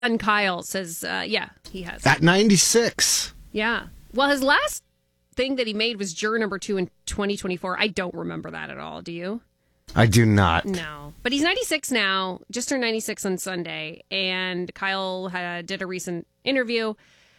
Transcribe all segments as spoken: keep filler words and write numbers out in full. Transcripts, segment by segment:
And Kyle says, uh, yeah, he has. At ninety-six. Yeah. Well, his last thing that he made was juror number two in twenty twenty-four. I don't remember that at all. Do you? I do not. No. But he's ninety-six now, just turned ninety-six on Sunday. And Kyle uh, did a recent interview.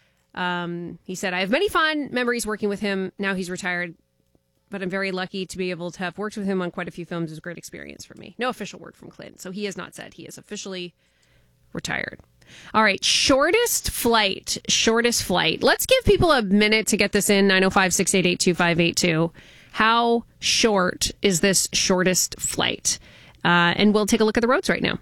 Um, he said, I have many fond memories working with him. Now he's retired. But I'm very lucky to be able to have worked with him on quite a few films. It was a great experience for me. No official word from Clint. So he has not said he is officially retired. All right. Shortest flight. Shortest flight. Let's give people a minute to get this in. nine oh five, six eight eight, two five eight two. How short is this shortest flight? Uh, and we'll take a look at the roads right now.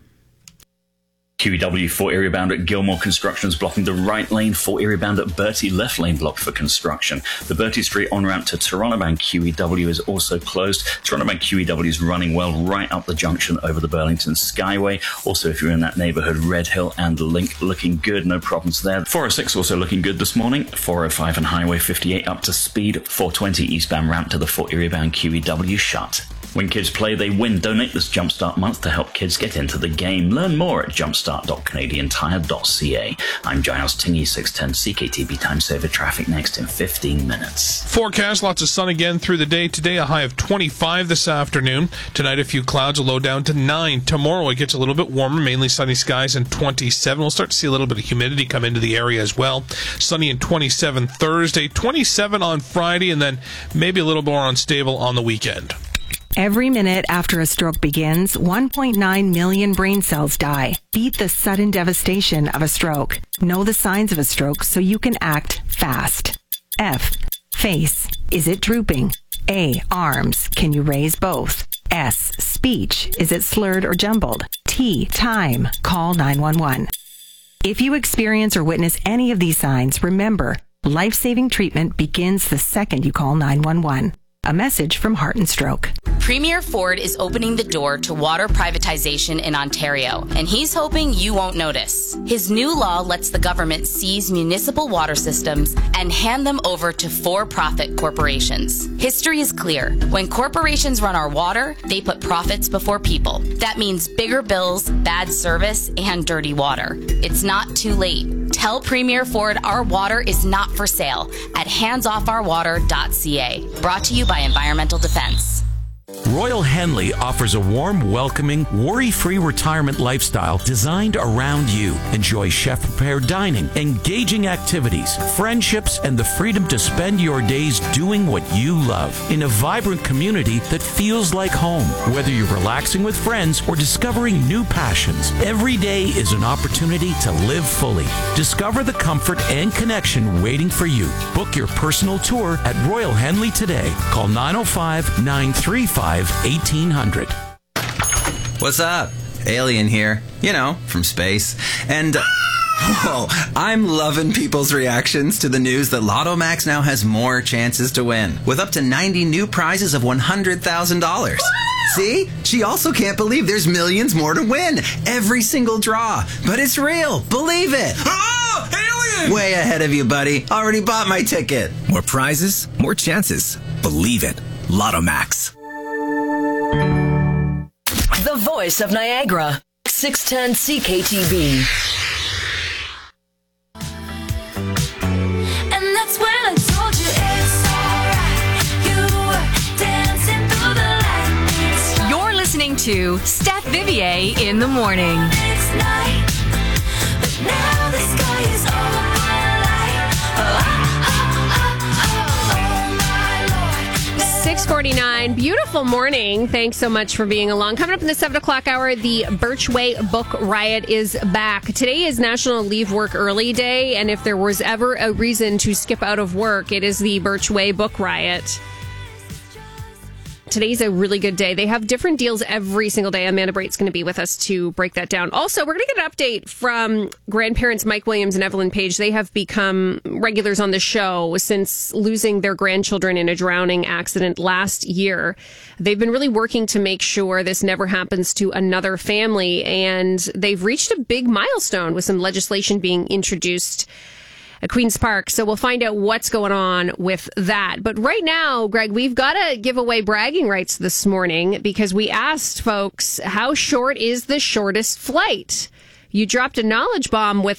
Q E W four area bound at Gilmore Construction is blocking the right lane. four area bound at Bertie, left lane blocked for construction. The Bertie Street on-ramp to Toronto Bank Q E W is also closed. Toronto Bank Q E W is running well right up the junction over the Burlington Skyway. Also, if you're in that neighbourhood, Red Hill and Link looking good. No problems there. four oh six also looking good this morning. four oh five and Highway fifty-eight up to speed. four twenty eastbound ramp to the four area bound Q E W shut. When kids play, they win. Donate this Jumpstart month to help kids get into the game. Learn more at jumpstart dot canadian tire dot c a. I'm Giles Tingy, six ten C K T B Time Saver. Traffic next in fifteen minutes. Forecast, lots of sun again through the day. Today, a high of twenty-five this afternoon. Tonight, a few clouds, a low down to nine. Tomorrow, it gets a little bit warmer, mainly sunny skies and twenty-seven. We'll start to see a little bit of humidity come into the area as well. Sunny and twenty-seven Thursday, twenty-seven on Friday, and then maybe a little more unstable on the weekend. Every minute after a stroke begins, one point nine million brain cells die. Beat the sudden devastation of a stroke. Know the signs of a stroke so you can act fast. F. Face. Is it drooping? A. Arms. Can you raise both? S. Speech. Is it slurred or jumbled? T. Time. Call nine one one. If you experience or witness any of these signs, remember, life-saving treatment begins the second you call nine one one. A message from Heart and Stroke. Premier Ford is opening the door to water privatization in Ontario, and he's hoping you won't notice. His new law lets the government seize municipal water systems and hand them over to for-profit corporations. History is clear. When corporations run our water, they put profits before people. That means bigger bills, bad service, and dirty water. It's not too late. Tell Premier Ford our water is not for sale at hands off our water dot c a. Brought to you by Environmental Defense. Royal Henley offers a warm, welcoming, worry-free retirement lifestyle designed around you. Enjoy chef-prepared dining, engaging activities, friendships, and the freedom to spend your days doing what you love in a vibrant community that feels like home. Whether you're relaxing with friends or discovering new passions, every day is an opportunity to live fully. Discover the comfort and connection waiting for you. Book your personal tour at Royal Henley today. Call nine oh five, nine three five, eighteen hundred. What's up? Alien here. You know, from space. And, uh, whoa, I'm loving people's reactions to the news that Lotto Max now has more chances to win, with up to ninety new prizes of one hundred thousand dollars. See? She also can't believe there's millions more to win. Every single draw. But it's real. Believe it. Oh, alien! Way ahead of you, buddy. Already bought my ticket. More prizes, more chances. Believe it. Lotto Max. The voice of Niagara, six ten C K T B. And that's when I told you it's alright. You were dancing through the light. You're listening to Steph Vivier in the morning. It's night, but now the sky is over my life. Oh, six forty-nine, beautiful morning. Thanks so much for being along. Coming up in the seven o'clock hour, the Birchway Book Riot is back. Today is National Leave Work Early Day, and if there was ever a reason to skip out of work, it is the Birchway Book Riot. Today's a really good day. They have different deals every single day. Amanda Brate's going to be with us to break that down. Also, we're going to get an update from grandparents Mike Williams and Evelyn Page. They have become regulars on the show since losing their grandchildren in a drowning accident last year. They've been really working to make sure this never happens to another family, and they've reached a big milestone with some legislation being introduced at Queen's Park. So we'll find out what's going on with that. But right now, Greg, we've got to give away bragging rights this morning because we asked folks, how short is the shortest flight? You dropped a knowledge bomb with